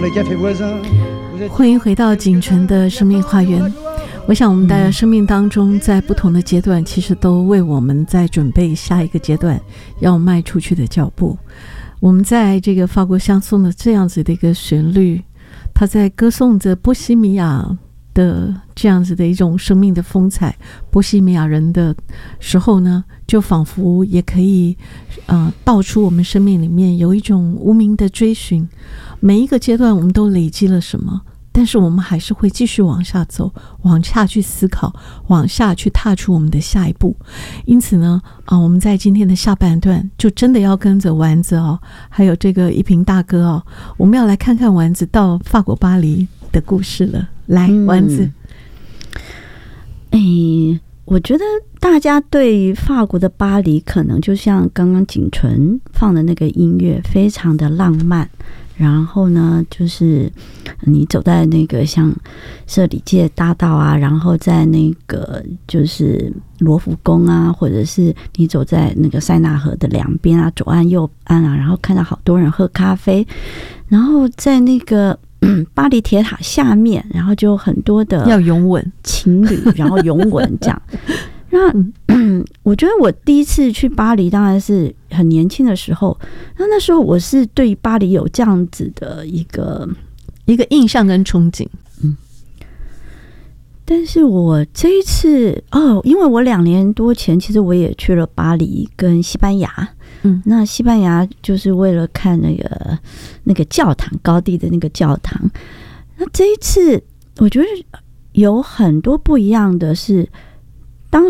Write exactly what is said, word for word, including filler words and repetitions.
欢迎回到锦纯的生命花园。我想我们的生命当中在不同的阶段其实都为我们在准备下一个阶段要迈出去的脚步。我们在这个法国香颂的这样子的一个旋律，它在歌颂着波西米亚的这样子的一种生命的风采，波西米亚人的时候呢，就仿佛也可以呃道出我们生命里面有一种无名的追寻。每一个阶段我们都累积了什么，但是我们还是会继续往下走，往下去思考，往下去踏出我们的下一步。因此呢，啊，我们在今天的下半段就真的要跟着丸子哦，还有这个一平大哥哦，我们要来看看丸子到法国巴黎的故事了。来，丸子。 哎、嗯欸，我觉得大家对于法国的巴黎，可能就像刚刚锦纯放的那个音乐，非常的浪漫。然后呢，就是你走在那个像舍里界大道啊，然后在那个就是罗浮宫啊，或者是你走在那个塞纳河的两边啊，左岸右岸啊，然后看到好多人喝咖啡，然后在那个巴黎铁塔下面，然后就很多的要拥吻情侣，然后拥吻这样。那嗯，我觉得我第一次去巴黎当然是很年轻的时候，那那时候我是对巴黎有这样子的一个一个印象跟憧憬， 嗯。但是我这一次哦，因为我两年多前其实我也去了巴黎跟西班牙，嗯，那西班牙就是为了看那个那个教堂，高地的那个教堂。那这一次我觉得有很多不一样的是。